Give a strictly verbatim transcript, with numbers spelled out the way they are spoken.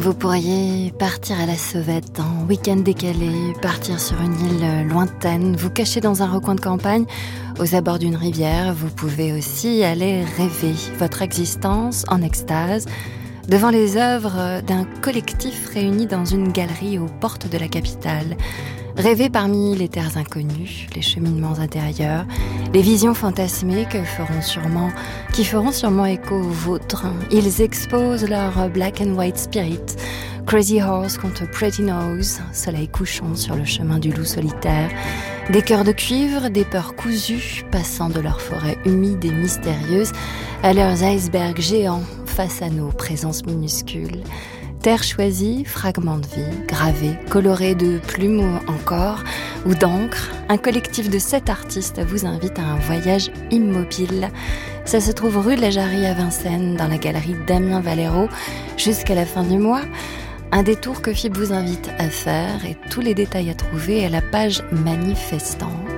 Vous pourriez partir à la sauvette, en week-end décalé, partir sur une île lointaine, vous cacher dans un recoin de campagne, aux abords d'une rivière. Vous pouvez aussi aller rêver votre existence en extase, devant les œuvres d'un collectif réuni dans une galerie aux portes de la capitale. Rêver parmi les terres inconnues, les cheminements intérieurs, les visions fantasmées que feront sûrement, qui feront sûrement écho aux vôtres. Ils exposent leur black and white spirit, Crazy Horse contre Pretty Nose, soleil couchant sur le chemin du loup solitaire, des cœurs de cuivre, des peurs cousues, passant de leurs forêts humides et mystérieuses à leurs icebergs géants face à nos présences minuscules. Terre choisie, fragments de vie, gravés, colorés de plumes encore, ou d'encre, un collectif de sept artistes vous invite à un voyage immobile. Ça se trouve rue de la Jarrie à Vincennes, dans la galerie Damien Valero, jusqu'à la fin du mois. Un détour que F I B vous invite à faire et tous les détails à trouver à la page manifestante.